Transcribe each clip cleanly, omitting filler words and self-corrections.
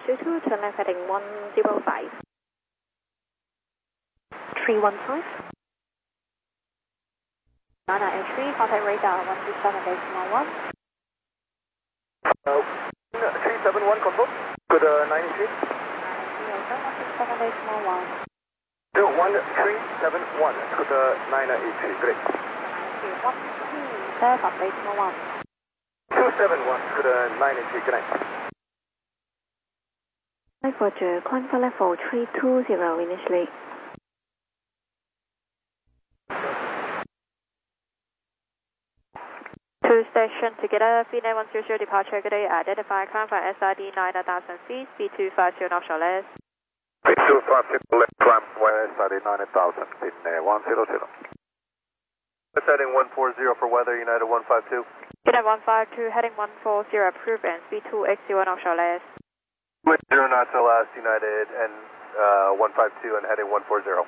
122, turn left heading 105. 315. Nana entry, contact radar 127.1. 371 confirm. Good 93. 127.1. 1371, good 983, great. 127.1. 271, good 983, good night. Flight Roger, climb for level 320 initially. To station together, V9100 departure today, identify climb for SID 9000 feet, V250 offshore left. V250 left climb for SID 9000 in 100. Heading 140 for weather, United 152. United 152, heading 140, approved and V2X01 offshore left. 0 knots to last, United and 152 and heading 140.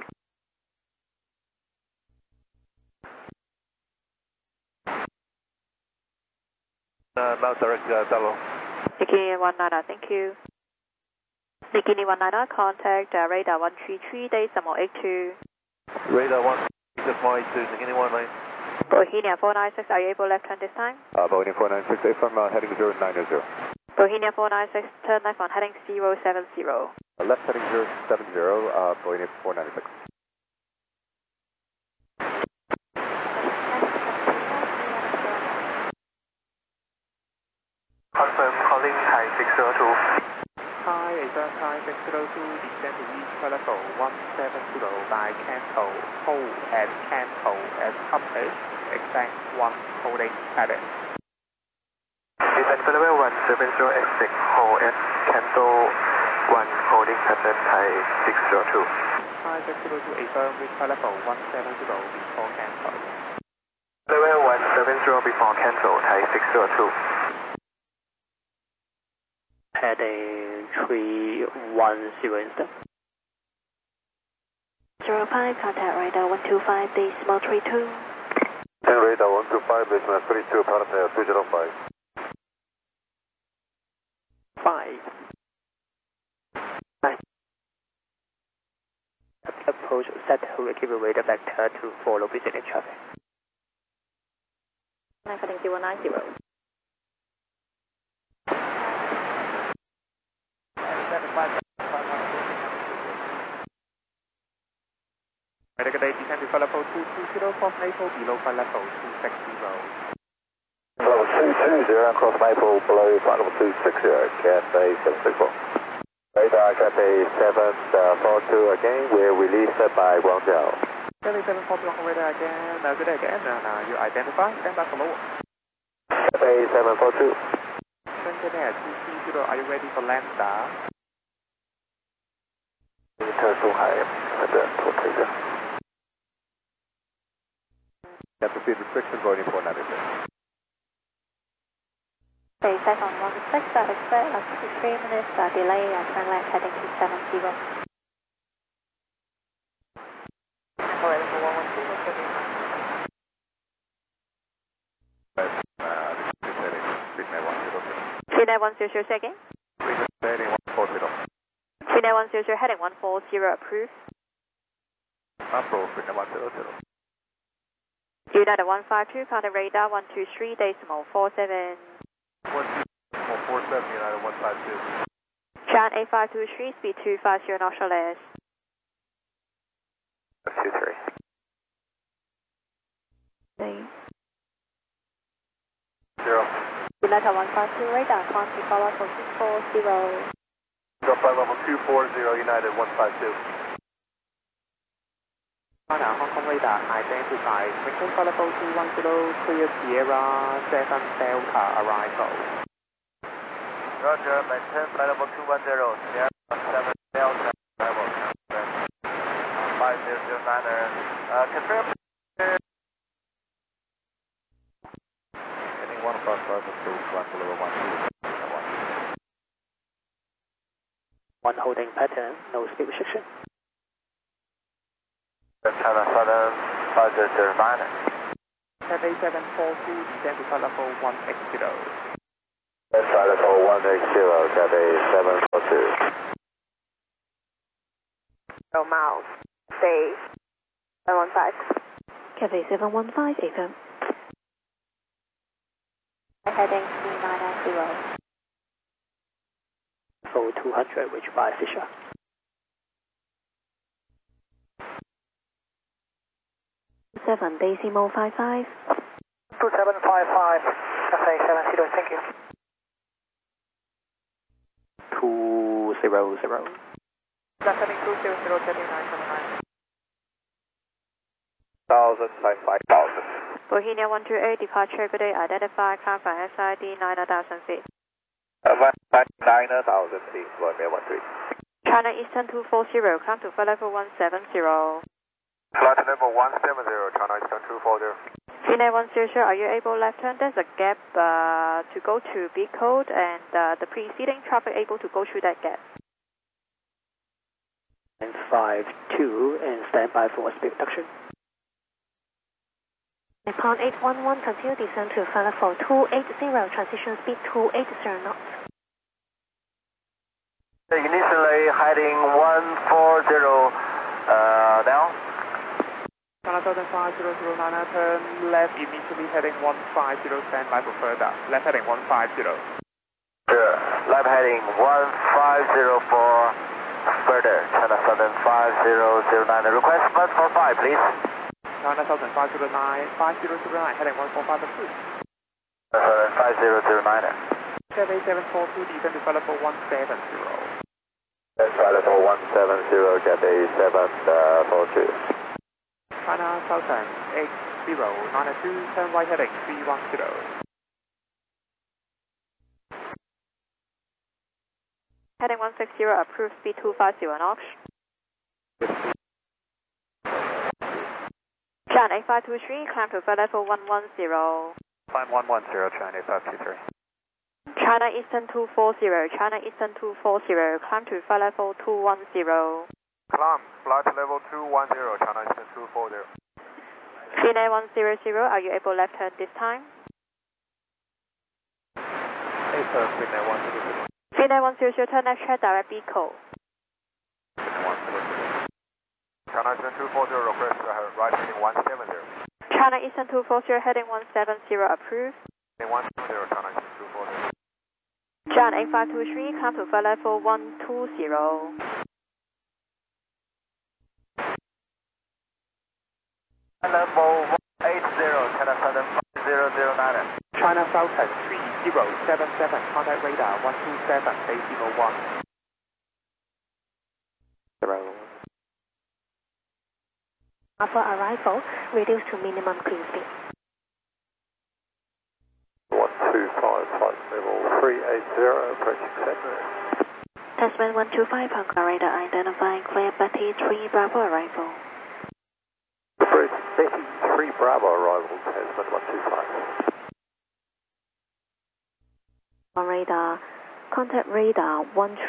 Mount direct Bellow. Bikini 19, thank you. Bikini 19, contact radar 133, decimal 82. Radar 136.82, Bikini 19. Bohemia 496, are you able left turn this time? Bohemia 496, from heading 090. Bohemia 496, turn left on heading 070. Left heading 070, Bohemia 496. Confirm calling Thai 602. Thai, Asian Thai 602, descend to east level 170 by Canto, hold at Canto at compass, exact 1 holding pattern. Descend to level 170 exit, hold at Canto 1 holding pattern Thai 602. Thai 602, affirm with level 170 before Canto. Level 170 before Canto, Thai 602. Heading 310 instead. 05, contact radar 125, decimal 32. Radar 125, decimal 32, parameter 205. 5. Approach set to keep radar vector to follow business traffic. 9 heading 090. Medical descend to level 220, cross Maple, below level 260. Level 220, cross Maple, below flight level 260, Cathay 764. Radar Cathay 742 again, we're released by Guangzhou. Cathay 742 radar again, good day again, and you identify, stand by for lower. Cathay 742. Engineer 230, are you ready for land star? Return to high, and then to take it. That's the speed restriction going in 496. Stay set on 16, expect up to 3 minutes delay and turn left heading 270. Alright, for 112, what's the name? 3910, say again. 140. 3910, heading 140, approved. Approved, 100. United 152, contact radar 123, decimal 47. 147, United 152. Chan 8523, speed 250, offshore left. 23. Zero. United 152, radar, contact follow for 240. Flight level 240, United 152. Hong Kong radar, identify, maintain flight level 210, clear Sierra 7 Delta arrival. Roger, maintain flight level 210, Sierra 7 Delta arrival. 5009er, confirm. Heading 155 to flight level 12. 1 holding pattern, no speed restriction. China Southern 5009. Cathay 742, descend to flight level 180. Flight level 180, Cathay 742. miles. Stay 715. Cathay 715, affirm. Heading 3990. For 200, reached by Fisher. Seven decimal 55. 2755, Cathay 70, thank you. 200. Left heading 200, heading 979. 1,000, 5,000. Bohemia 128, departure, good day, identify, climb from SID 9,000 feet. 9,000 feet, Bohemia 13. China Eastern 240, climb to flight level 170. Flight level 170, China Eastern 240. Phoenix 100, are you able left turn? There's a gap to go to B code and the preceding traffic able to go through that gap. And 52 and stand by for speed reduction. Nippon 811, continue descend to flight level 280, transition speed 280 knots. Initially heading 140 now. China Southern 5009, turn left immediately heading 150, stand by for further. Left heading 150. Sure. Left heading 150 for further. China Southern 5009. Request 145, please. China Southern 5009, heading 145 approved. Southern 5009. Cathay 742, descend to flight level 170. That's flight level 170, Cathay 742. China Southern 8092, turn right heading 310. Heading 160, approved speed 250 knots. China 8523, climb to flight level 110. Climb 110, China 8523. China Eastern 240, China Eastern 240, climb to flight level 210. Climb, flight level 210, China Eastern 240. Phoenix 100, are you able left turn this time? Hey sir, Phoenix 100. Phoenix 100, turn left track, direct B code. China Eastern 240, request right heading 170. China Eastern 240, heading 170, approved. Heading 170, China Eastern 240. John 8523, climb to flight level 120. Level 180, China Southern 5009. China Southern 3077, contact radar 127, decimal 1. 0. After arrival, reduce to minimum cruise speed. 1255, level 380, approaching center. Tasman 125, Hong radar identifying clear Betty 3 Bravo arrival. Betty 3 Bravo arrival, Tasman 125. On radar, contact radar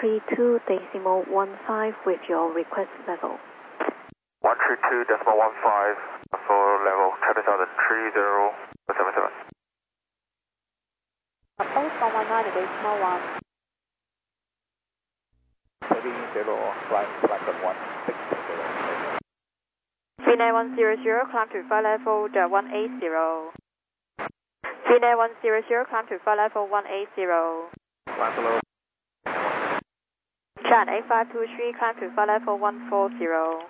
132.15 with your request level. 132.15 for level China Southern 3077. Approach 119.1. Heading 0, flight on 160. Phoenix 100, climb to flight level 180. Phoenix 100, climb to flight level 180. Climb below. Chan 8523, climb to flight level 140.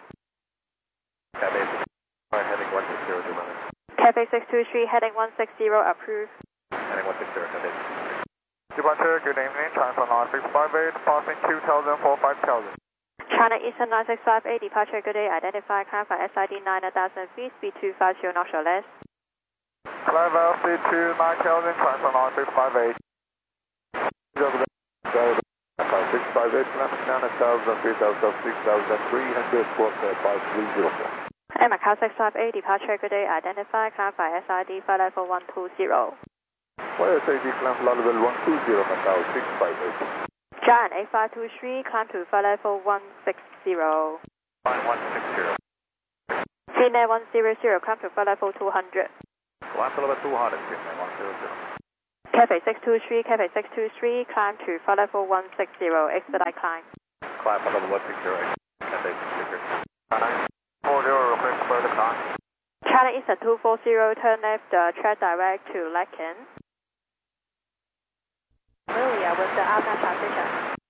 Heading 160, Cafe 623, heading 160, approved. Heading 160, heading. Departure, good evening, transfer 9658, passing 2000 for 5000. China Eastern 9658, departure, good day, identify, climb from SID 9,000 feet, speed 250 knots or less. Climb altitude to 9000, transfer 9658. 658, climb 9,000 feet out of 6,300, squawk 5304. And Macau 658, departure, good day, identify, climb from SID flight level 120. Where SID climb level 120, Macau 658. John 8523, climb to flight level 160. Climb 160. Phoenix 100, climb to flight level 200. Climb to level 200, Phoenix 100. Cafe 623, climb to flight level 160, expedite climb. Climb to level 160. Cathay 663. 40, request for the car. China Eastern 240, turn left, track direct to Lacan. Familiar with the outbound transition.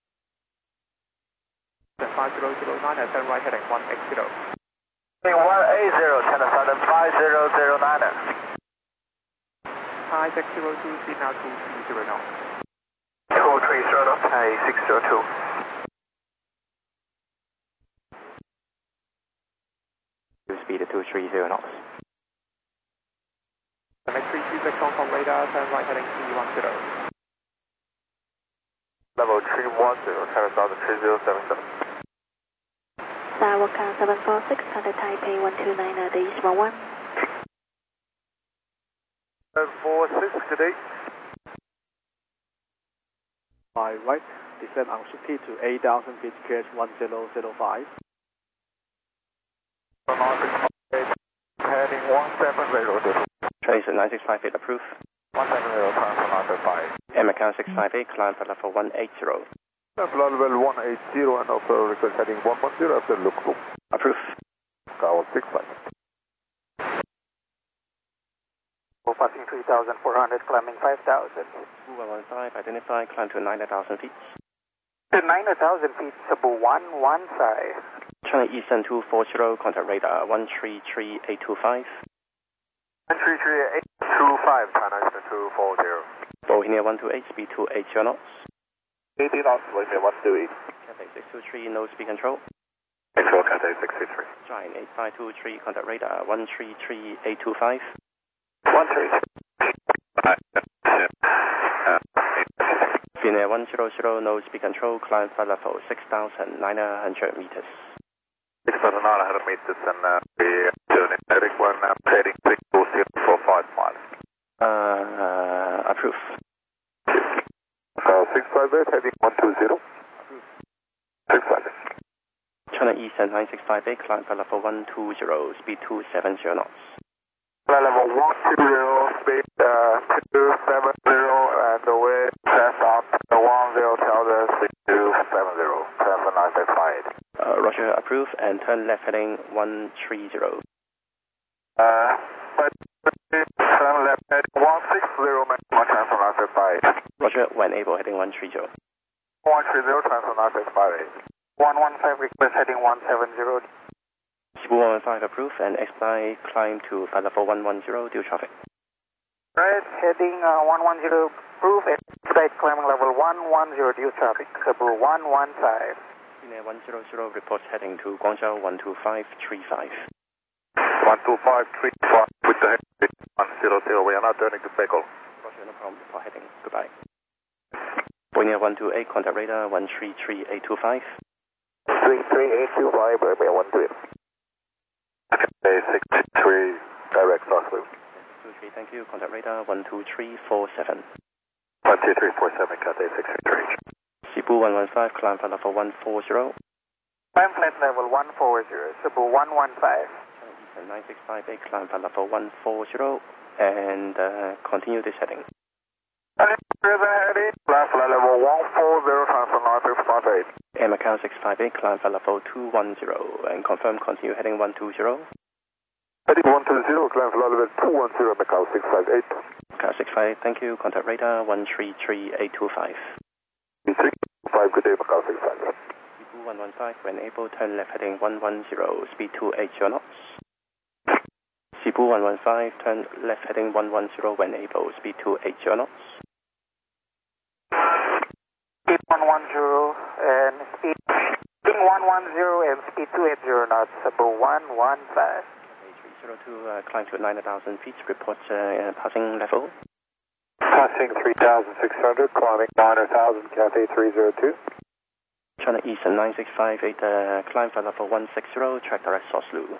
5009 and turn right heading 180. 180, China Southern 5009. Thai 602, speed now 230 knots. 230 knots, Thai 602. Speed 230 knots. MX3 26 Hong Kong radar, turn right heading 310. Level 310, China Southern 3077. Star Wakao 746, contact Taipei 129, decimal 1. 746, good day. By right, descend unshifted to 8,000 feet, clear 1005. Heading 170. Trace at 965 approved. 170, transfer 5. Macau 658, climb for level 180. Level 180 and also request heading 110 after look through. Approved. Tower 65. Passing 3,400, climbing 5,000. 115, identify, climb to 9,000 feet. To 9,000 feet, Cebu 115. China Eastern 240, contact radar 133825. 133.825, China Eastern 240. Bohemia 128, speed 280 knots. 80 knots, Bohemia 128. Cathay 623, no speed control. Control Cathay 633. Giant 8523, contact radar 133825. 133. Finnair 100, no speed control, climb flight level 6,900 meters. 6,900 meters and we turn in heading 1, heading 620 for 5 miles. Approved. 658, heading 120. 658. China Eastern 9658, climb flight level 120, speed 270 knots. Level 120, speed 270, and the way pass up 10, tell the speed 270, transfer 965. Roger, approved, and turn left heading 130. Turn left heading 160, maximum transfer 965. Roger, when able, heading 130. 130, transfer 965. 115, request heading 170. Cebu 115 approved, and expedite climb to flight level 110 due traffic. Right, heading 110, proof, expedite climbing level 110 due traffic, Cebu 115. Finnair 100 reports heading to Guangzhou 12535. 12535 with the heading 100, we are now turning to Bekel. Roger, no problem for heading. Goodbye. Bohemia 128, contact radar 133825. 33825, Bohemia 128. Okay, 623, direct Southwood. 623, thank you. Contact radar 12347. 12347, Cathay 663. Cebu 115, climb flight level 140. Climb flight level 140, Cebu 115. 965, climb flight level 140, and continue this heading. Heading, last flight level 140, transfer 9658. Macau 658, climb flight level 210, and confirm continue heading 120. Heading 120, climb flight level 210, Macau 658. Macau 658, thank you. Contact radar 133825. 335, good day, Macau 658. Cebu 115, when able, turn left heading 110, speed 280 knots. Cebu 115, turn left heading 110 when able, speed 280 knots. Speed 110 and speed 110 and speed 280 knots, Cebu 115. 302, climb to 9,000 feet, report passing level. Passing 3,600, climbing 9,000, Cathay 302. China Eastern 9658, climb flight level 160, track direct Soslu.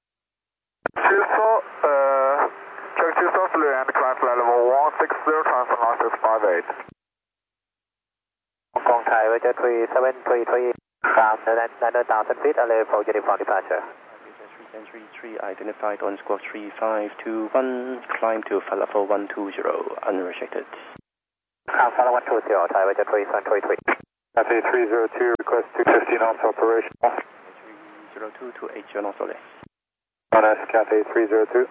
Check to Soslu and climb flight level 160, transfer 9658. Hong Kong Thai, Roger 3733, climb 9,000 feet, level for departure. 333, identified on squawk 3521, climb to flight level 120, unrestricted. Climb flight 120, Thai, Roger 3733. Cathay 302, request 250 knots operational. 302 to 80 knots or less. Nice, Cathay 302.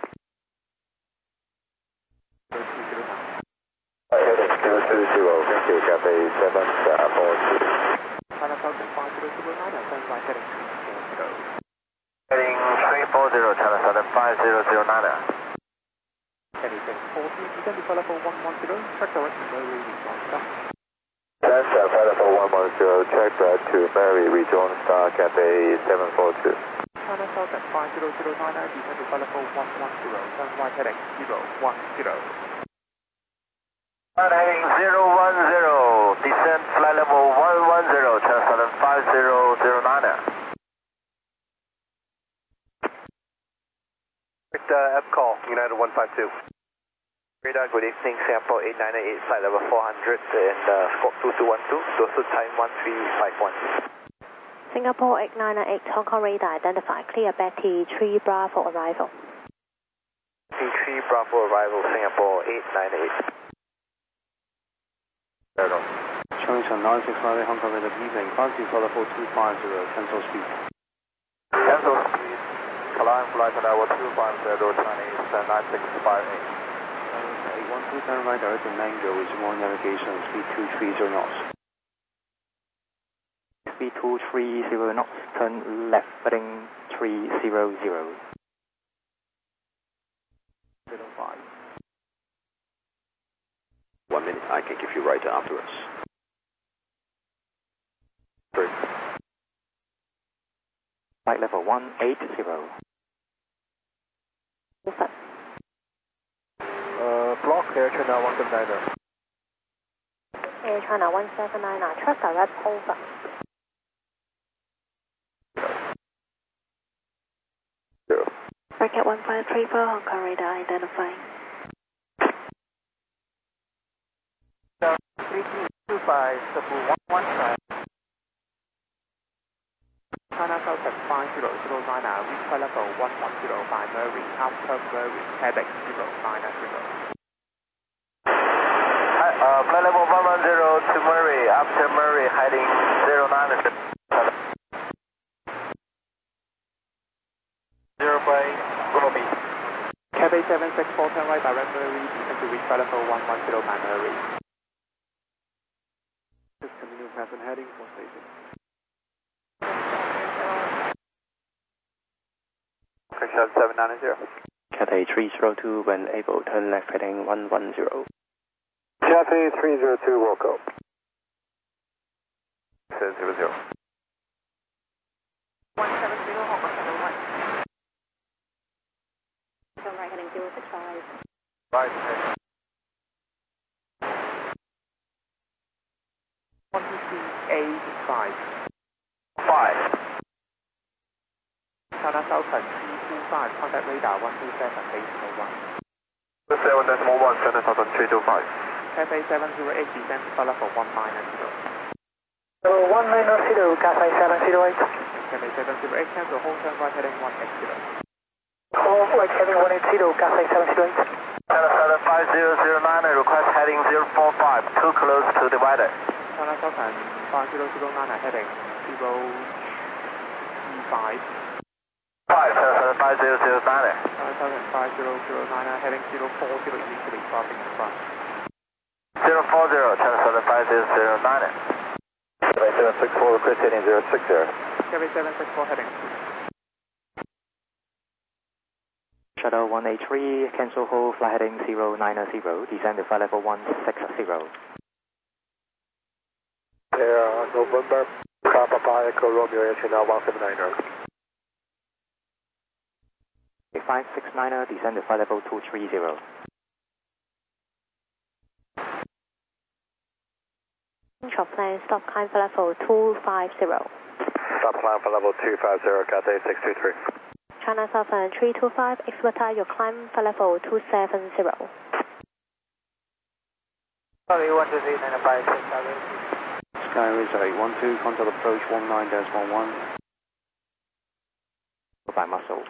Heading 220, thank you, Cathay 742. China Southern 5009 and turn right heading 340. Heading 340, China Southern 5009. Heading 740, descend to flight level 110, track direct to Murray, rejoin star. That's flight level 110, track direct to Murray, rejoin star, Cathay 742. China Southern 5009 and descend to flight level 110, turn right heading 010. Heading 010, descend flight level 110, China Southern 5009. App call, United 152. Radar, good evening, Singapore 898, flight level 400 and squawk 2212, dorsal time 1351. Singapore 898 Hong Kong radar identified. Clear Betty 3 Bravo arrival. 3 Bravo arrival, Singapore 898. Chongqing 965 Hong Kong radar evening, climb to flight level 250, cancel speed. Cancel speed, climb flight level 250, Chinese 9658. Okay, 12 turn right direct to Mango with 1 navigation, speed 230 knots. Speed 230 knots, turn left heading 300. 05. 1 minute, I can give you right afterwards. 3. Flight level 180. Block Air China 179er. Air China 179, track direct over. Bracket 1534 Hong Kong radar identifying. 3225, Cebu 115. China Southern 5009 and reach flight level 110 by Murray, after Murray, heading 090. Flight level 110 to Murray, after Murray, heading 090. 05, Robbie. Cathay 764, turn right direct Murray, descend to reach flight level 110 by Murray. Discontinue present heading for station. Section 790. Cathay 302 when able, turn left heading 110. Cathay 302, Wilco. 00. 170 Hong Kong 71. Turn right heading 065. Right. 2385. 5. China Southern 325, contact radar 127.801. 7.1, China Southern 325. Cathay 708, descend to flight level 190. 190, Cathay 708. Cathay 708, cancel hold turn right heading 180. Hold right heading 180, Cathay 708. China Southern 5009, request heading 045, too close to divider. China Southern 5009, heading 035. 5, China Southern 5009. China Southern 5009, heading 040, immediately crossing the front. 040, China Southern 5009. Cathay 764, request heading 060. Cathay 764, heading. Shadow 183, cancel hold, flight heading 090, descend to flight level 160. November, Papa Echo Romeo Air China 179er. 569er, descend to flight level 230. Change of plan, stop climb for level 250. Stop climb for level 250, Cathay 623. China Southern 325, expedite your climb for level 270. Sorry, 12895, Skyways 812, contact approach 19-11. By muscle.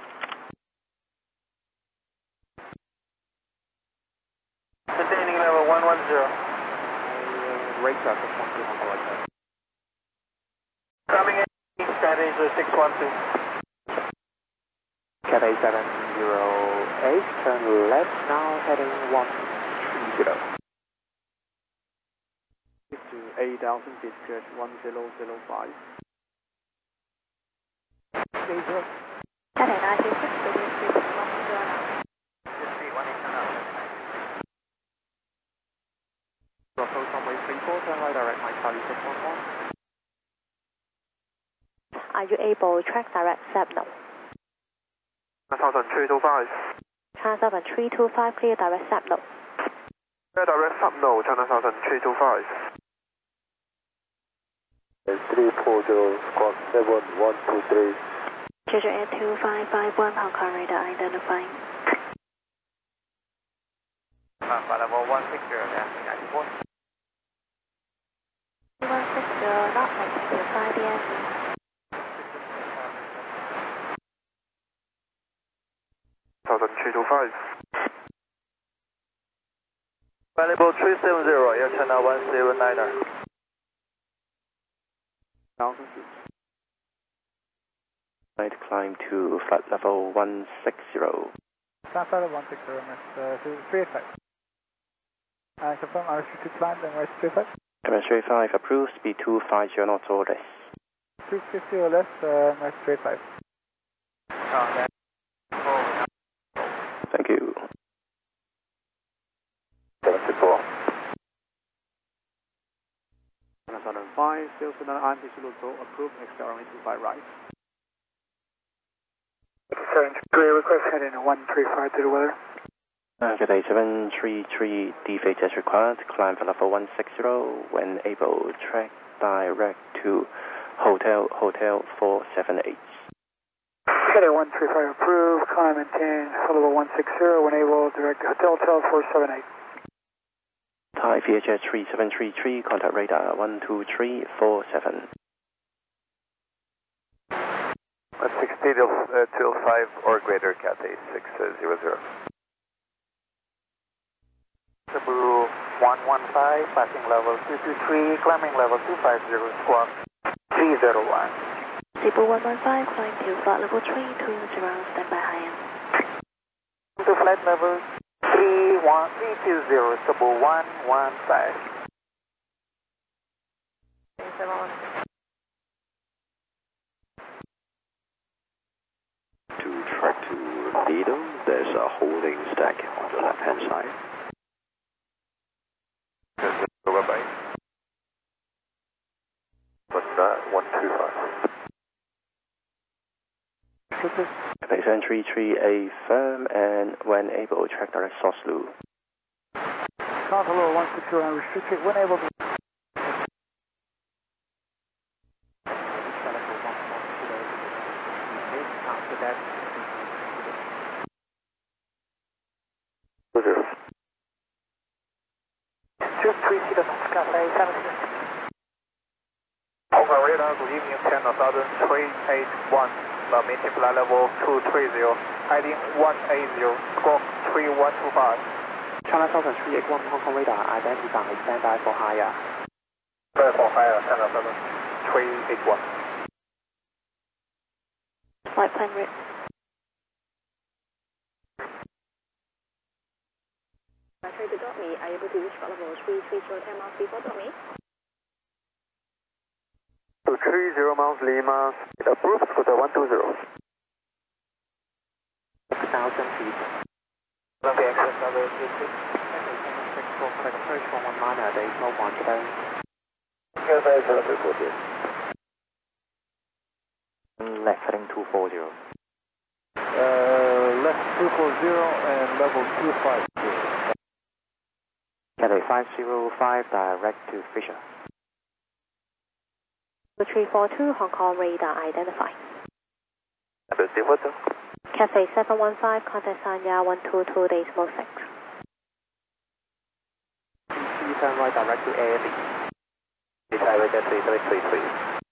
Maintaining level 110. Radar 612 on the right side. Coming in, Cathay 612. Cathay 708, turn left now heading 130. To 8,000 feet, cleared 1005. Cathay 926, release 109. Approach runway 34, turn right direct Mike Charlie 611. Are you able to track direct Sabno? 325. China 7325, clear direct Sabno. Direct Sabno, China 325. 340, squawk 7123. Jeju Air 2551, Hong Kong radar identifying. Level 160, landing 94. 160, not making to 5 PM. Valuable 370, Air China 109er. 1,000 feet. Right, climb to flight level 160. Flight level 160, MS 385. Confirm RS-2 climb, then RS-35. MS-35 approved, speed 250 knots or less. 250 or less, RS-35. Thank you. 74. 5, still to anti Zulu approved, next runway 25 right. 73, request heading 135 to the weather. Cathay 733, defect as required, climb for level 160, when able, track direct to Hotel 478. Cathay 135 approved, climb maintain, level 160, when able, direct to Hotel 478. Thai VHS 3733, contact radar 12347. 160 till 5 or greater, Cathay 600. Cebu 115, passing level 223, climbing level 250, squawk 301. Cebu 115, climb to flight level 320, standby high end. To flight level 320, Cebu 115. To track to Lido, there's a holding stack on the left hand side. Bye-bye. What's that? 125. Cathay 733A firm, and when able, track direct Soslu. Contour 160 and restricted, when able to. After that, 230 Cathay 76. Hong Kong radar, good evening, China 381. Maintain flight level 230, heading 180, squawk 3125. China 381, Hong Kong radar identify, standby for higher. Standby for higher, China 381. Flight plan rate. Me, are you able to reach flight level 330, 10 miles before me? 230 miles Lima, approved for the 120. 6,000 feet. Okay, access number 86. Corporate approach 119, there is no one today. Cathay 740. Left heading 240. Left 240 and level 250. Cathay 505, direct to Fisher. 342, Hong Kong radar identify. Number 02. Cathay 715, contact Sanya 122, Decimal 6. Turn right direct to ALE. Direct at 3333.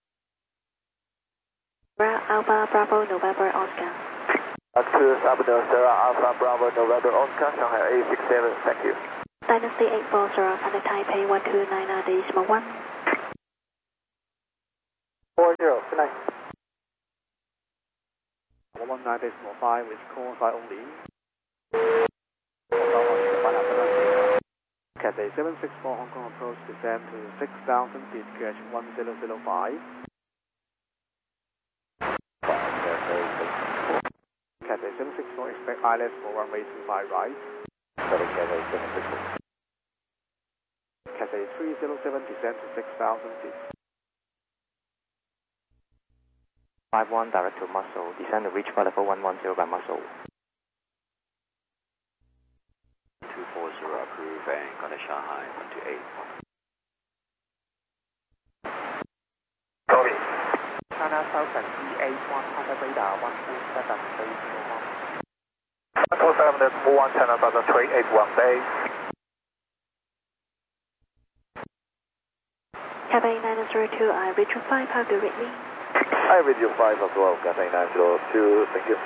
Alpha Bravo November Oscar. Cruise Avenue, Sarah Alpha Bravo November Oscar, Shanghai A67, thank you. Dynasty 840, contact Taipei 129, Decimal 1. 40, good night. 119, 29.5 with call sign only. Cathay 764 Hong Kong approach descend to 6,000 feet, QH 1005. Cathay 764 expect ILS for runway 25 right. Cathay 764. Cathay 307 descend to 6,000 feet. 51 direct to Muscle, descend to reach flight level 110 by Muscle. 240 approve and contact Shanghai 128. Copy. China Southern E81 contact radar 127 127, that's 41 China Southern 381 base. Cathay 902, I reach 5, how do you read me? I read you 5 as well, Cathay 902, thank you.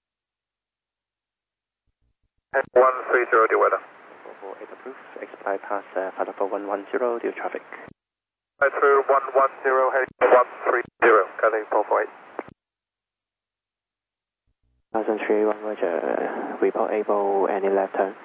130, the weather. 448 approved, expedite past flight level 110, due traffic. Flight through 110, heading 130, Cathay 448. 1031, Roger, report able, any left turn?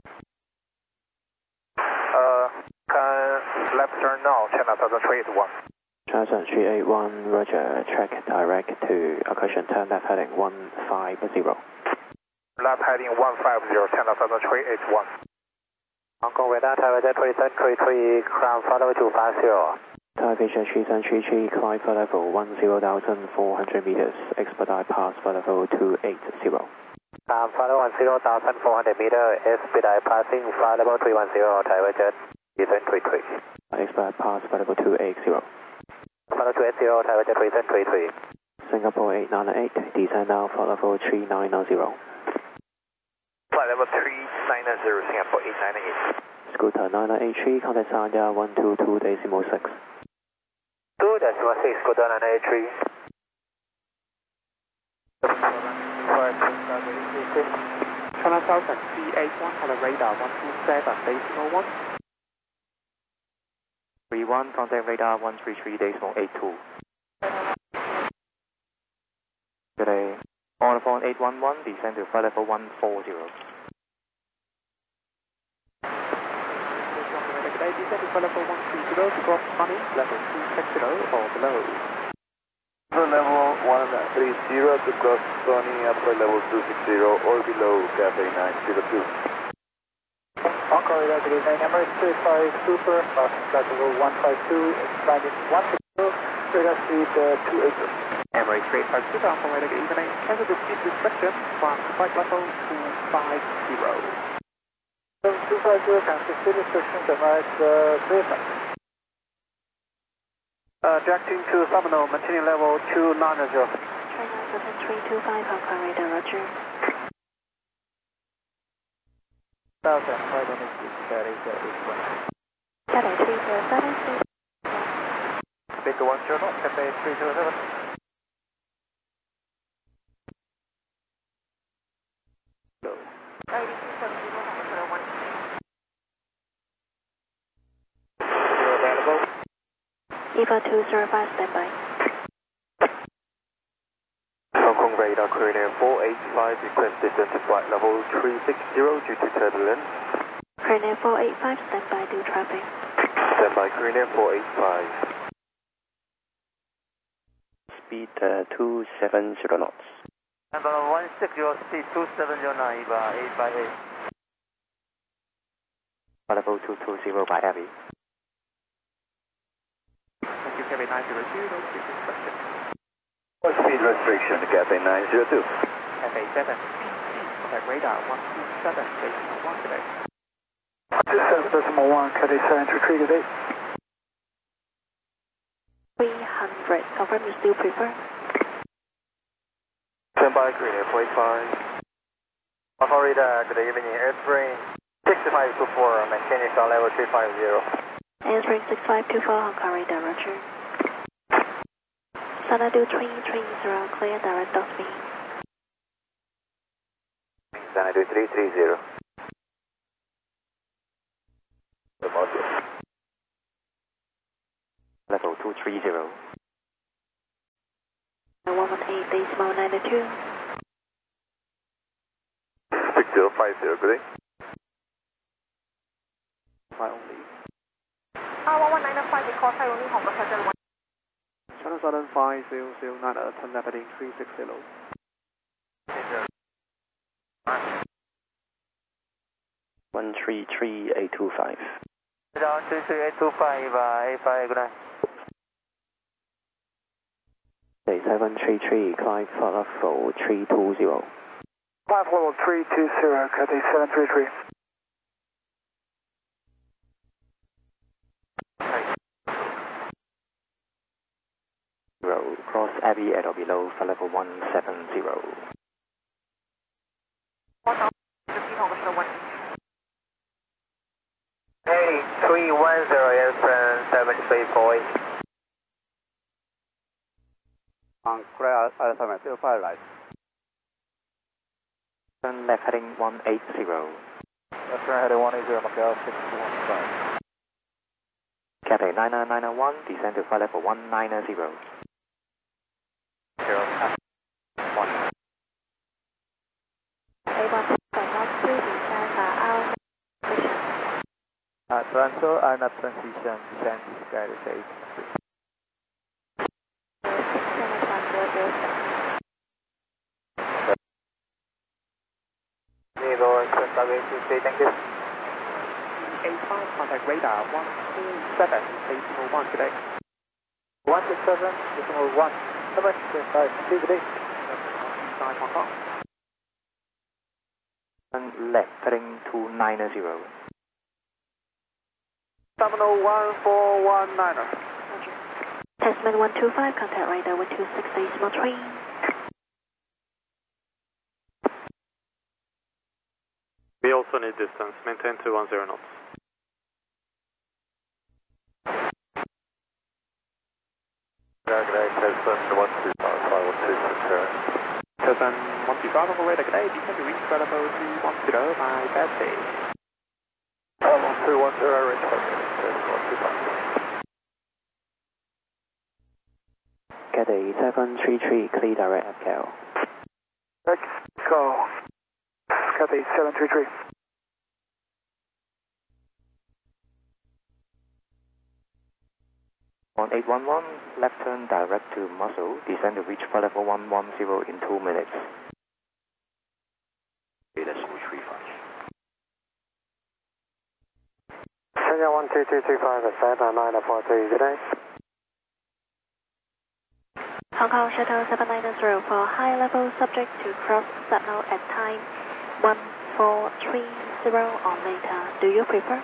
Can left turn now, China Southern 381. China 381, Roger, track direct to occlusion turn left heading 150. Left heading 150, China Southern 381. Hong Kong radar, Tower 3333, climb flight level 250. Thai Vision 3733, climb flight level 10,400 meters, expedite past flight level 280. Climb flight level 10,400 meters, expedite passing flight level 310, Tower 3333. Expedite past flight level 280. Flight level 280, Tower 3333. Singapore 898, descend now flight level 3990. Flight level 390, Singapore 898. Scooter 9983, contact Sanya 122.6. 2.6, Scooter 983. China Southern C81 on the radar 127.1. 31, contact radar 133.82. Today, on phone 811, descend to flight level 140. Descend to flight level 130 to cross running, level 260 or below. Level 130 to cross Sony upper level 260 or below, Cathay 902. Hong Kong radar today, Emirates 35 Super, flight level 152, expanding 160, radar speed 280. Emirates 35 Super, Hong Kong radar, good evening. Cancel the speed restriction from flight level 250. 250, cancel speed restrictions, Emirates 35. Directing to Seminole, maintaining level 290. China Southern 325, Hong Kong radar, Roger. Southern, right on the Cathay 8. Cathay 307, Baker 10, Cathay 307. EVA 205, standby. Hong Kong radar, Korean 485, request descent to flight level 360 due to turbulence. Korean 485, standby, due traffic. Standby, Korean 485. Speed 270 knots. Number 160, 2709, EVA 8 by 8. Flight level 220 by Abbey. Thank you, Cathay 902, no speed restriction. What speed restriction, Cathay 902? Cathay 7, contact radar 127.1 today. 27.1, Cathay 7, retreat today. 300, confirm you still prefer. Standby, Korean 485. Hong Kong radar, good evening, airplane 6524, maintaining ground level 350. Answering 6524, Hong Kong radar, Roger. Sanadu 330, clear direct dot speed. Sanadu 330. Level 230. 118, decimal 92. 050, good day. Fly only. 1195, we call fly only, Hong Kong Shuttle 1. Channel Southern 5009, turn left heading 360. 133825. Down 33825, 85, good night. 733, climb flight level 320. Flight level 320, Cathay 733. Cross Abbey at or below, flight level 170. 310, Airplane 734. Clear Alpha 05 right. Turn left heading 180. Left turn heading 180, Macau 615. Cathay 99901, descend to flight level 190. 0, 1. A1 not to descend out position. Toronto, not transition, descend to sky to 8. Thank you. A5 contact radar 127.801 today. 167.1. Number 5, good day. Inside Hong Kong. Turn left heading 290. 701419. Tasman 125, contact radar 126.3. We also need distance, maintain 210 knots. Tasman 125 over radar, good day. Descend to reach flight level 210 by Cathay. 210, reach flight level 125. Cathay 733, clear direct FKL. Let's go. Cathay 733. On 811, left turn direct to Muscle, descend to reach flight level 110 in 2 minutes. 8.35. China 12225 at 79943, good day. Hong Kong Shuttle 790 for high level subject to cross signal at time 1430 or later. Do you prefer?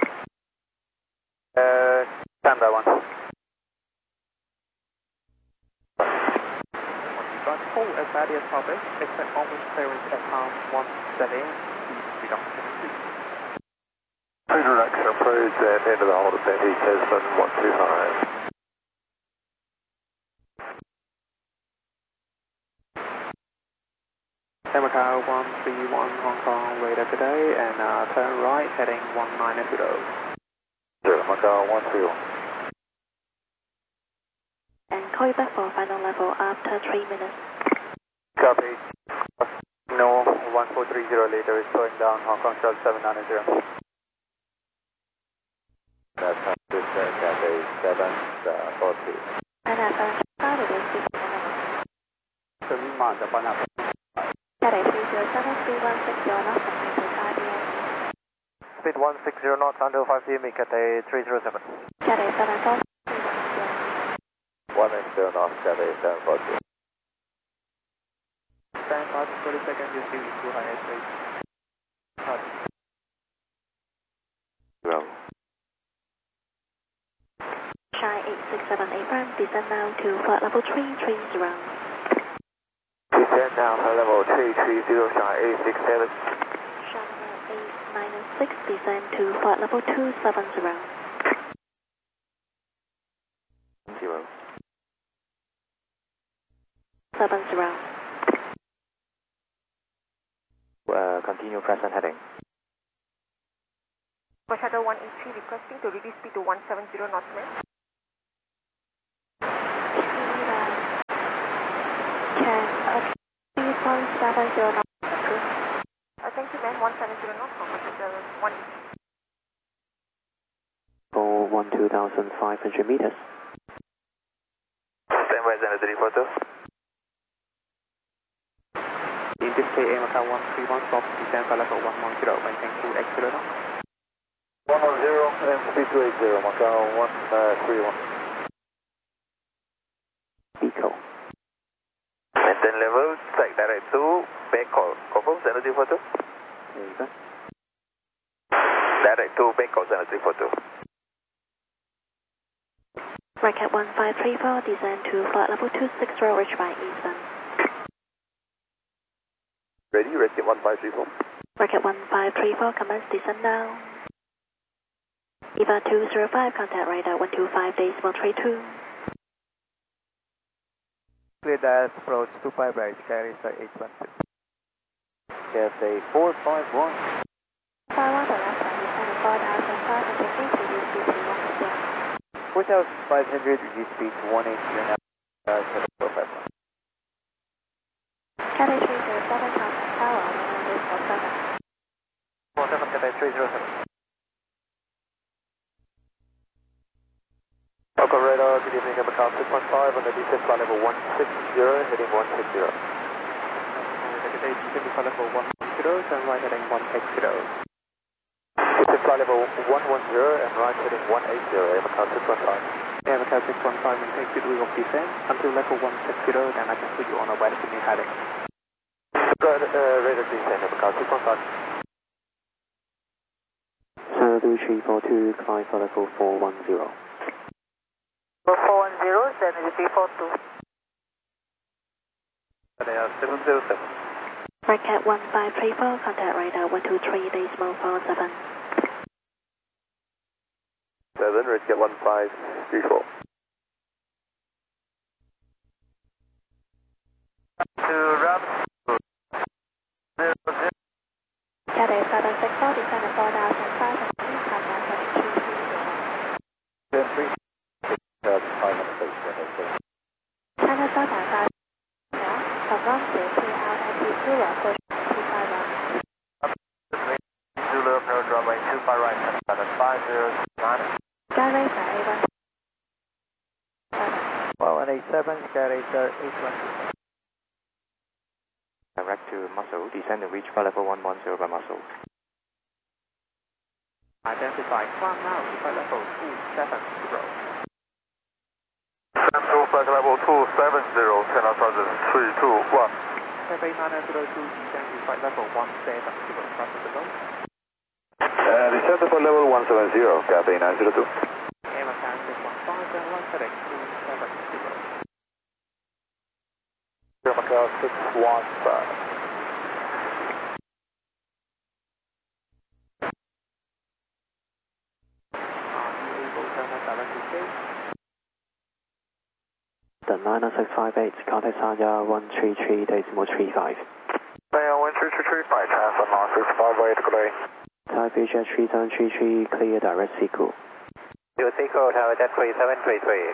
Stand by 1. Got full as radius topic, expect almost clearance at half 17, reduction in speed. Pre-direction approach and into the hold of Betty Tasman 125. Macau 131 Hong Kong radar today and turn right heading 190. 0, Macau 131. And call you back for final level after 3 minutes. Copy. No, 1430 later is slowing down, Hong Kong Shuttle 790. That's not good, Cathay 742. And after started is 6 minutes. Cathay 307316 knots and maintain IBS. Speed 160 knots until 5 cm, Cathay 307. Cathay 74310. 180 knots, Cathay 742. Stand by for 30 seconds, you're still in too high airspace. Roll. Shy 867 Abraham, descend now to flight level 330. Descend now for level 330, Shy 867. Channel 896, descend to flight level 270. 0. 70. Continue present heading. For Shuttle 183 requesting to reduce speed to 170 knots, ma'am. Can please 170 knots. Thank you, ma'am. 170 knots, Hong Kong Central 1. For 12,500 meters. Stand by Zeno 342. Indian KA Macau 131, stop, descend for level 110, maintain 2x0 knots. 110 and speed 280, Macau 131. Eco. Maintain level, strike direct to back call. Confirm Zeno 342. There you go. Direct to back call Zeno 342. Racket 1534, descend to flight level 260, reach by Eastern. Ready, Racket 1534. Racket 1534, commence descend now. EVA 205, contact radar 125.32. Clear that approach 25 right, carry 816. Cathay 451. 51, the left side, descend 4,500 feet, reduce speed to 1%. 4,500, reduce speed to 180 now. 7451. Cathay 307, contact tower, 100.7. 47, Cathay 307. Local radar, good evening, Macau 615 on the descent flight level 160, heading 160. Cathay descend to flight level 110, turn right heading 1x0. Descent flight level 110 and right heading 180, Macau 615. Yeah, Macau 615, maintain good wheel of descent until level 160, then I can put you on a westerly heading. Radar descent, Macau 615. So 342, climb for level 410. 410, Zeno 342. They are 707. Racket 1534, contact radar 123.47. 7, Racket 1534. To Rob. Cathay 764, descend to 4,500 feet, contact heading 230. 500 feet, China Southern 5, confirm safety out at T0, push 25 right. Zulu, no runway 25 right, 509. Skyraiser A1. 1187, Skyracer 820. Direct to Muscle, descend and reach flight level 110 by Muscle. Identify, climb now to flight level 270. Central flight level 270, China Southern 321. Cathay 902, descend to flight level 170, traffic below. Descent for level 170, Cathay 902. Air Macau 615, then right heading 270. Air Macau 615. Are you able to turn us directly safe? The 90658, contact Sanya 133.35. Sanya 13335, transfer 9658, good day. Taipei Jet 3733, clear direct sequel. Sequel, Tower Jet 3733.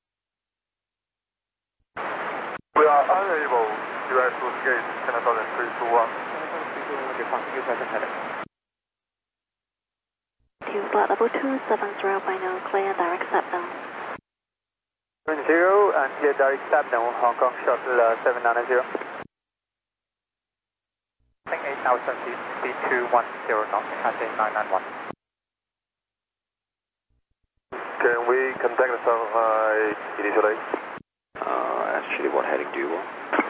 We are unable to gate China Southern 321. Departure present heading. To flight level 270, final clear direct step down. 0 and clear direct step down, Hong Kong Shuttle 790. 8,000 feet, speed 210 knots, Cathay 991. Can we contact the Shanghai initially? Actually, what heading do you want?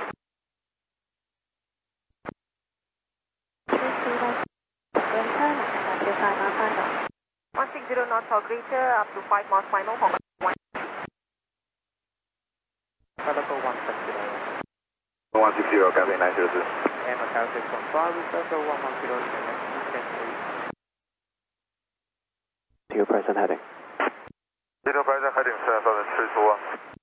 160 knots or greater, up to 5 miles final, Hong Kong 1. Level 160. 160, Cathay 902. Air Macau 615, level 110 in the next To your present heading. To present heading, China Southern 321.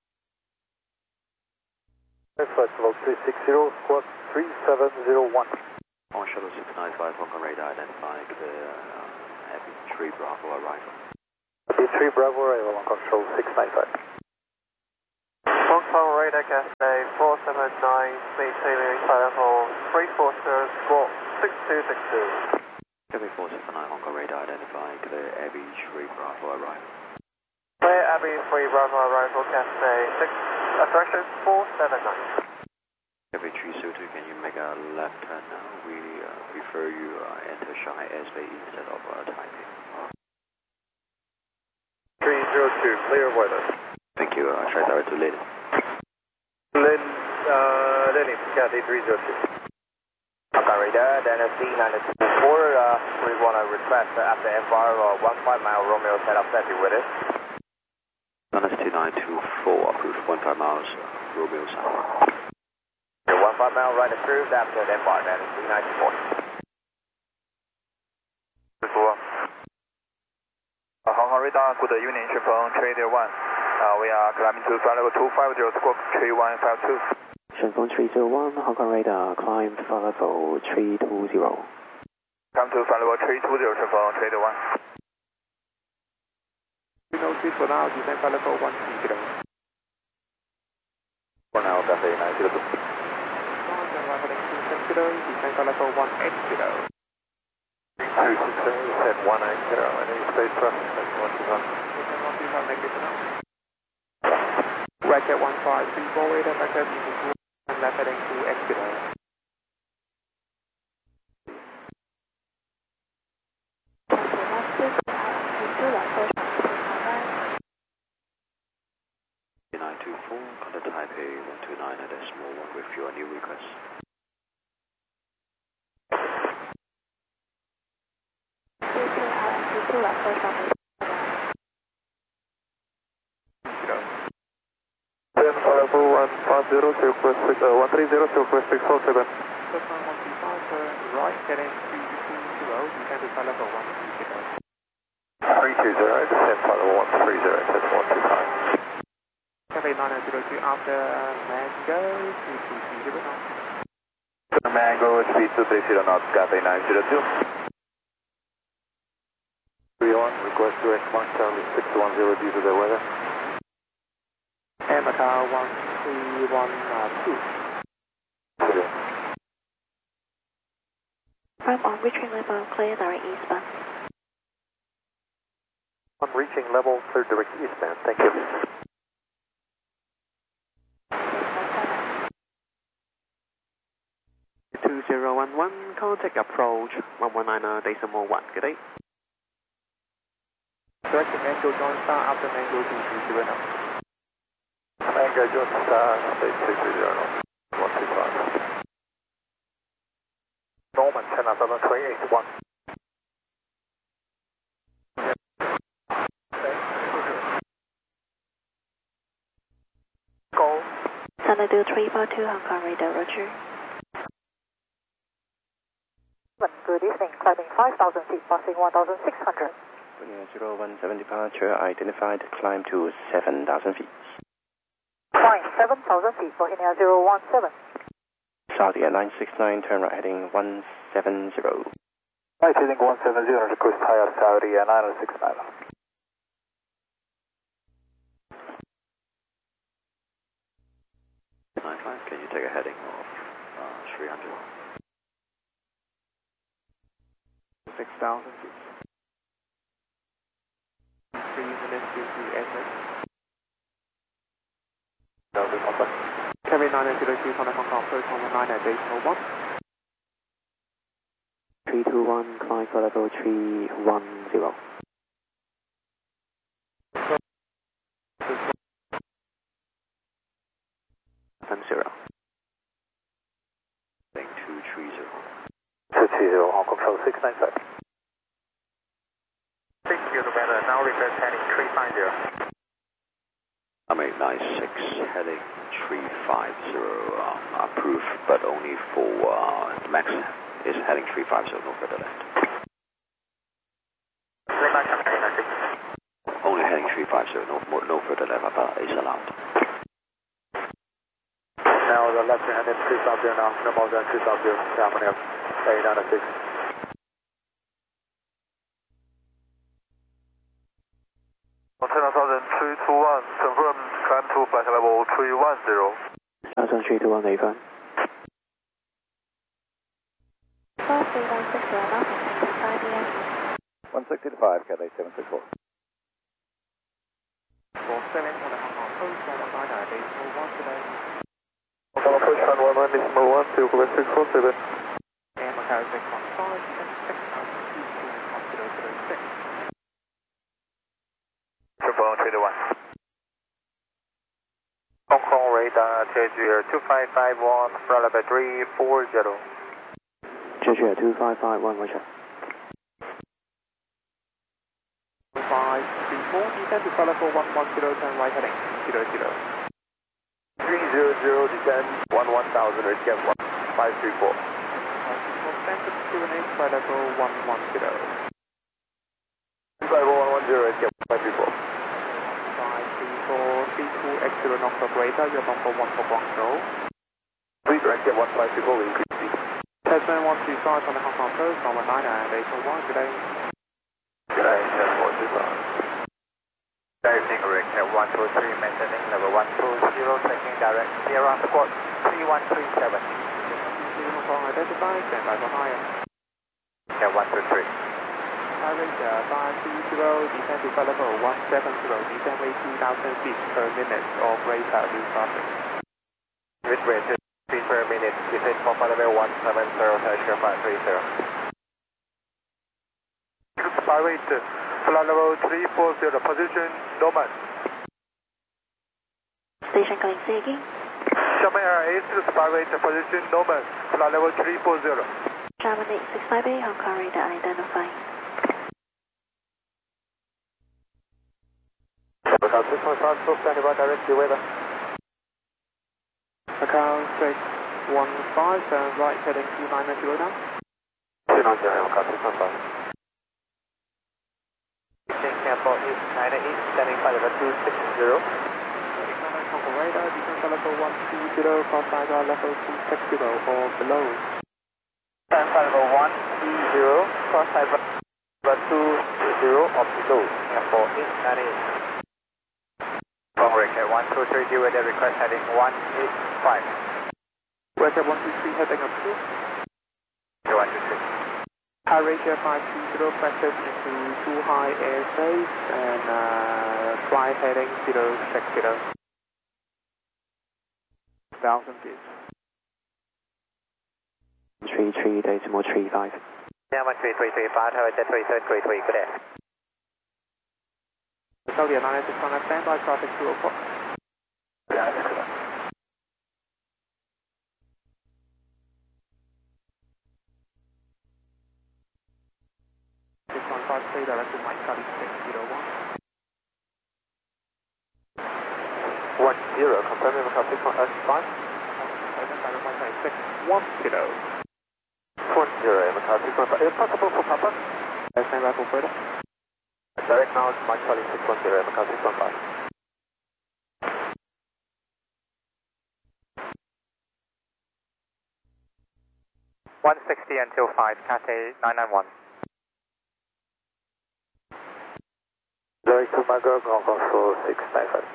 Flight level 360, squawk 3701. On shuttle 695, Hong Kong radar identifying the Heavy 3 Bravo arrival. Heavy 3 Bravo arrival, Hong Kong Shuttle 695. Hong Kong radar Cathay 479, maintaining flight level 340, squawk 6 262. Quebec 479 Hong Kong radar identified, clear Abbey 3 Bravo arrival. Clear Abbey 3 Bravo arrival, Cathay 6, direction 479. Quebec 302, can you make a left turn now? We prefer you enter Shanghai airspace instead of Taipei. 302, clear weather. Thank you, try direct to Lily. Lily, Cathay 302. Hong Kong radar, then C924, we want to request after FR 15 mile Romeo set up that with it. Minus 2924, approved 15 miles, Romeo Sound. 15 mile right approved after FR, then C924. Hong Kong radar, good evening, from Trader 1. We are climbing to flight level 250, squawk 3152. Shenfeng 301, Hong Kong radar, climb flight level 320. Come to flight level 320, Shenfeng Trader 1. We notice for now, descend flight level 130. For now, Cathay 902. Heading to Central, descend flight level 180. 260, set 180, any space traffic, set 125. Descend 125, make it now. Racket 1534, radar backup into and left heading to Exeter. C924, contact Taipei 129 at decimal 1 with your new request. Level 150, request 130, request 647. First 135, right, heading to 220, descend to flight level 130. 320, descend flight level 130, test 125. Cathay 902 after Mango, 2230 knots. Mango, speed 230 knots, Cathay 902. 301, request to X-Mark Charlie 610 due to the weather. Air Macau 1312. From on reaching level, clear direct eastbound. On reaching level, clear direct eastbound, thank you. Contact approach 119 decimal 1, good day. Direct to Mango Joint Star after Mango 230 knots. Mango Joint Star, state 230 knots, 125. Norman, 10 up, 381. Go. Sanadu 342, Hong Kong radar, roger. Good evening, climbing 5,000 feet, passing 1,600. 0170 departure, identified, climb to 7,000 feet. Fine, 7,000 feet, Bohemia 017. Saudi at 969, turn right heading 170. Right heading 170, request higher Saudi at 969. 95, can you take a heading of 300? 6,000 feet. 3 minutes to exit. Cathay 902, contact Hong Kong, approach 119 at decimal 1. 321, climb flight level 310. Heading 230. 230, Hong Kong Control 695. 6 November, now request heading 350. American 96, heading 350, approved, but only for max is heading 350, no further left. Only heading 350, no further left is allowed. Now the left hand is 250 now, no more than 250, coming up, 896. Montana 321, confirm climb to flight level 310. 321 affirm. First 160 knots and 5 p.m. 165, Cathay 764. 47 on the Hong Kong coast, 119, decimal 1 today. Hong Kong coast, 119, decimal 1, to Quebec 647. And Macau 615, descend 6,000 feet, 006. Triple 3 to 1. Hong Kong radar, Jeju 2551, flight level 340. Jeju 2551, Roger. 534, descend to flight level 110, turn right heading 00. 300, descend 11000, escape 534. Descend to QNH, flight level 110. 110, escape 534. 534, 32 knots operator, you're number 1 for Guangzhou. Please escape 1534, we increase speed. Tasman 125 on the Hong Kong coast, 119 and 801 today. Today, 1045. Diving rig at 123, maintaining level 120, taking direct Sierra squad 3137. Hong Kong identified, stand by for higher. At 123. High rate 530, descend to flight level 170, descend rate 2000 feet per minute of radar new traffic. With rate 2 feet per minute, descend for flight level 170, Taisha 530. Spy rate, flight level 340, position normal. Station calling C again. Xiamen Air A, spy rate, position normal, flight level 340. Xiamen 8658, Hong Kong radar identifying. Macau 615, full standing by direct to weather. Macau 615, turn right heading 290 now. 290, Macau 615. Airport East 98, standing by level 260. Hong Kong radar, descend to level 120, cross radar level 260 or below. Stand by level 120, cross level 220 or below. Airport East 98. Congress at 123, do weather request heading 185. Weather 123 heading approved. 123. High ratio 520, pressure into too high airspace and fly heading 060. 1000 feet. 33 decimal 35. Yeah, 13335, have a jet 3333, good day. Saudi Atlantic on a standby traffic 204. Yeah, that's good. 615 direct to Mike Charlie 601. 10, confirming Macau 615. Direct Mike Charlie 610. 20, Macau 615. Is it possible for Papa? Standby for further. Direct now to Mike Charlie 610, Macau 615. $160 until 5, Cathay 991. Direct to Macau, Hong Kong 4695.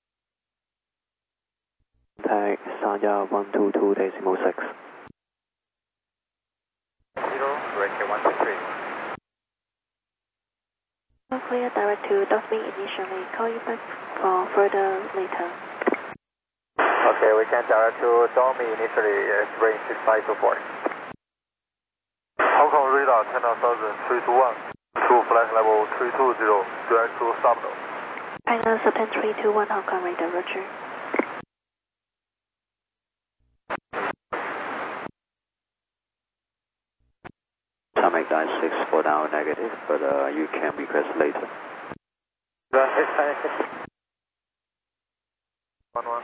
Contact Sanya 122 decimal 6. 0, direct to 123. All clear, direct to Dosme initially. Call you back for further later. Okay, we can direct to Dormy initially, range 6524. Hong Kong radar 10,000, 321, to flight level 320, direct to Subno. China Sultan 321, Hong Kong radar, Roger. Atomic 96 for now negative, but you can request later. It's 11.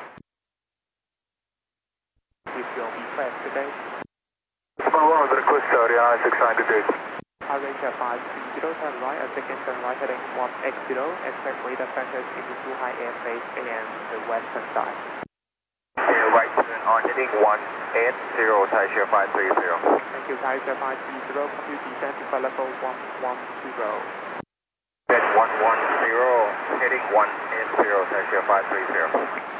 If you'll be fast today. Number 1, the request Saudi 69 degrees. High range at 530, turn right, a second turn right heading 180, expect radar pressures into too high airspace and the western side. Right turn on heading 180, Taisha 530. Thank you, Taisha 530, compute descent to flight level 110. At 110, heading 180, Taisha 530.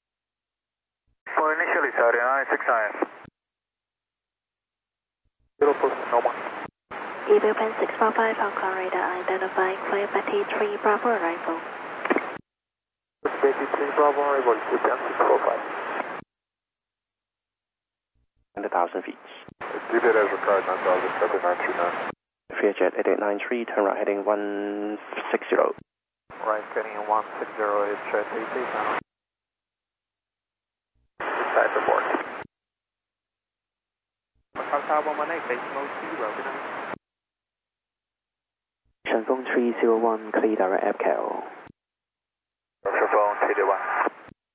For initially Saudi 969. 0 post normal. Evil Pen 645, Hong Kong radar identifying flight Betty 3 Bravo arrival. Betty 3 Bravo arrival, QPM 645. 1,000 feet. Deviate as required, 9,000, copy 929. Vietjet 8893, turn right heading 160. Right, getting 160, it's jet 88 Decide to board. Macau 118, decimal 0, good night. 順風301 clear direct FKL. Phone 321.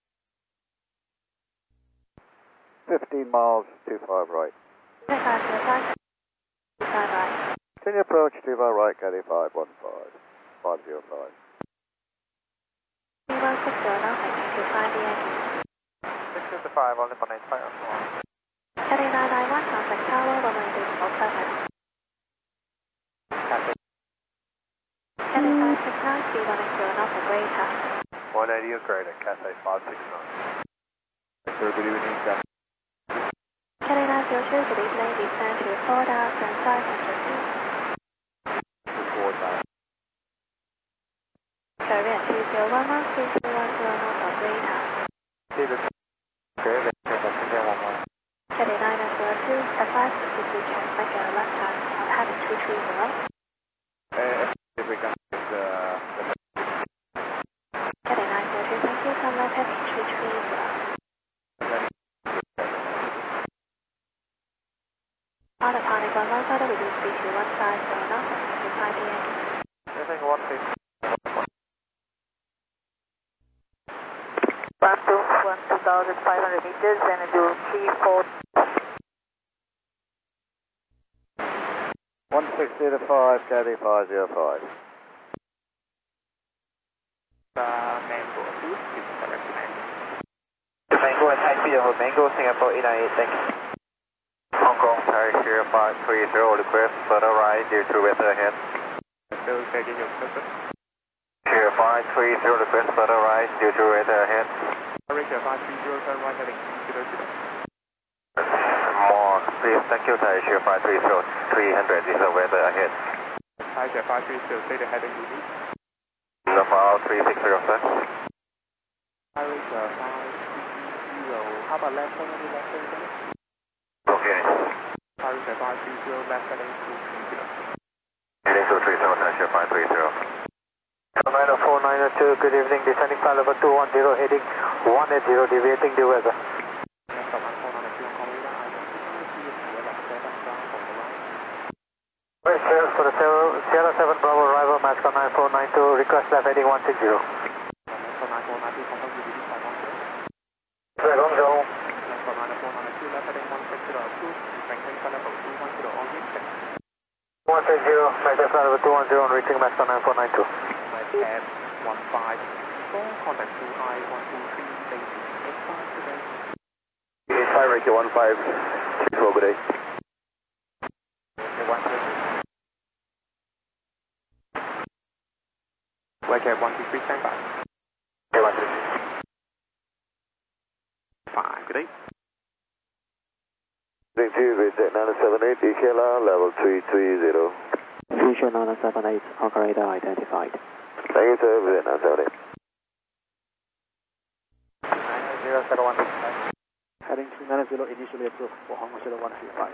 15 miles, 25 right. 505, 25 right. Continue approach 25 right, Caddy 515, 505. 3160 now, heading to 5 Yankee. 655, only for 95. Caddy 991, contact tower, runway 27. Caddy 569, C160 now for Great House. 180 is great at Cathay 569. Everybody we need that. Caddy 902, good evening, descend to 4,500 feet. Korean 201 miles, 3210 now for Great House. Caddy 902, advise if you can make a left turn on heading 230. If we got Caddy 902, thank you, turn left heading 230. On the Panic 11, further reduce speed to 150 now, heading to 5 Yankee. Anything 150. Ramp 2,500 meters and do 34. 160 to 5, Caddy 505. Mango approved, please select command. Mango and high speed over Mango, Singapore 898, thank you. Hong Kong, Paris, Sierra 530, request further right due to weather ahead. So, taking your purpose. Sierra 530, request further right due to weather ahead. America 530, turn right heading 200. More, please, thank you, Thai Sierra 530, 300 is the weather ahead. Thai Sierra 530, say the heading you need. Now 360, sir. America 530, how about left turn, any left turn? Okay. America 530, left heading 230. Heading 237, Thai Sierra 530. 90492, good evening, descending flight level 210, heading 180, deviating the weather. For the Sierra 7 Bravo arrival, Mascot 9492, request left heading 160. Guangzhou. 160, Mascot flight level 210, reaching Mascot 9492. Tab 15, contact 2I 123, basic 85 today. 85, Ricky 15, 64, good day. Wake 123, stand by. 5, good day. Link 2, Vietjet 978, DKLR, level 330. Future 978, operator identified. Thank you, sir, Vietjet 978. 001. Heading 290, initially approved for Hong Kong 0135.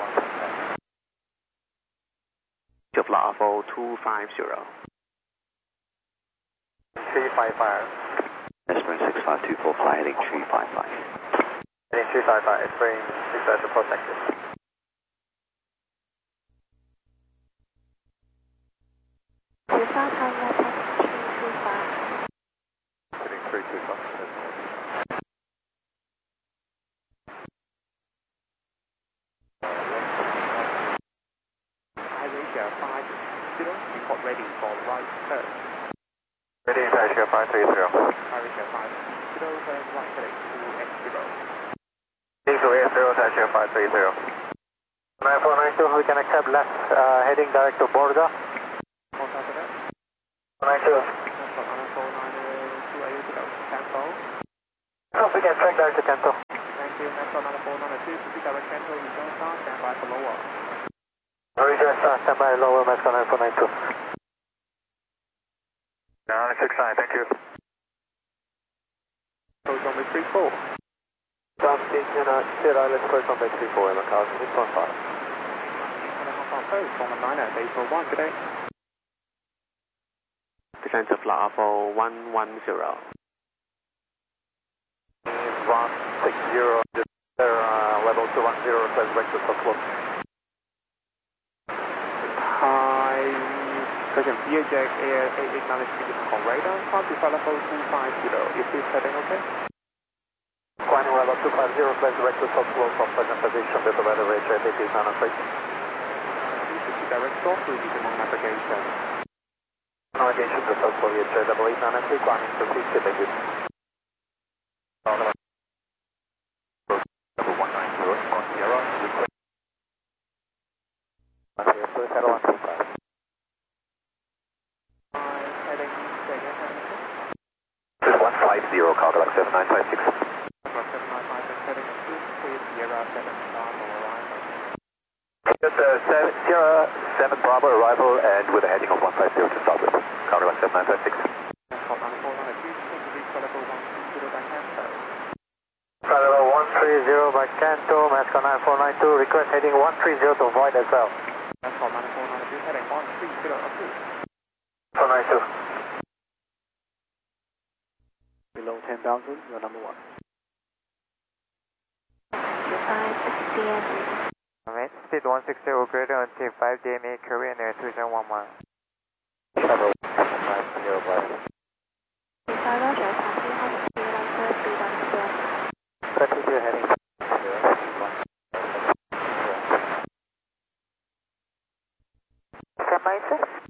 To Bravo 250. 355. Esprit 6524, fly heading 355. Heading 355, Esprit 6524, protected. You start on left heading 325. Heading 325. Asia 50, report ready for right turn. Ready, Thai Sierra 530. Asia 50, turn right heading 280. Heading 280, Thai Sierra 530. 9492, we can accept left, heading direct to Borga. Contact for that. 92. Cancel. Oh, we can track direct to Canto. Thank you. Next on 492, to be direct Canto, return start, stand by for lower. Roger, stand by, lower Moscow 9492. 969, thank you. Close runway 34. Down station, Sierra, let's close runway 34, Macau 615. Former 9 at April 1, good day. Descend to flat for 110. 160, level 210, request vector for slope. Hi, question VHX Air 889 speaking on radar, climb to flight level 250. Is this heading okay? Climbing level 250, request vector for slope from present position with the weather range at 893. Direct source will be the navigation. Navigation to South Korea, double 893, climbing to 60, thank you. Level 190, 10, request. Heading, this is 150, Cargo 7956. 7956 heading approved, please Sierra 7 star for arrival. Just Sierra 7 Bravo arrival and with a heading of 150 to start with. Cargo 7956. Transport 9492, please reach level 130 by Canto. Level 130 by Canto, Moscow 9492, request heading 130 to avoid as well. Transport 9492, heading 130 approved. 492. Below 10,000, you're number 1. 25 PM. Alright, speed 160 operator until 5 DMA Korean Air 2711. Travel 150 by. Inside Roger, taxi has a speed answer, speed on square. Continue heading. Stand by, sir.